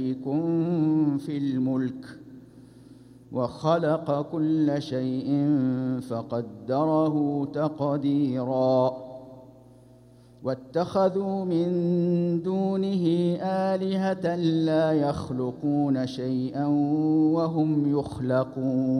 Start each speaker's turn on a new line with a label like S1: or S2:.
S1: في الملك وخلق كل شيء فقدره تقديرا واتخذوا من دونه آلهة لا يخلقون شيئا وهم يخلقون